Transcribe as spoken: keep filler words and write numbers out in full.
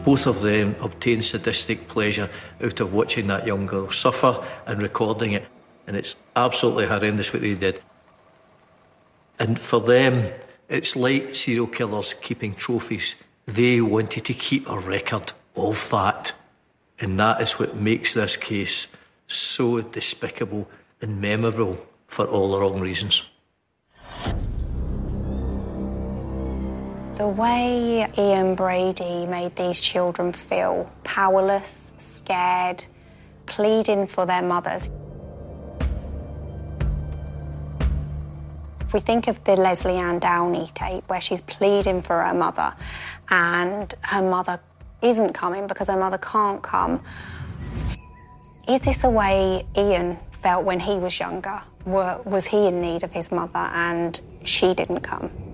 Both of them obtain sadistic pleasure out of watching that young girl suffer and recording it. And it's absolutely horrendous what they did. And for them, it's like serial killers keeping trophies. They wanted to keep a record of that. And that is what makes this case so despicable and memorable for all the wrong reasons. The way Ian Brady made these children feel powerless, scared, pleading for their mothers. If we think of the Leslie Ann Downey tape where she's pleading for her mother and her mother isn't coming because her mother can't come, is this the way Ian felt when he was younger? Was he in need of his mother and she didn't come?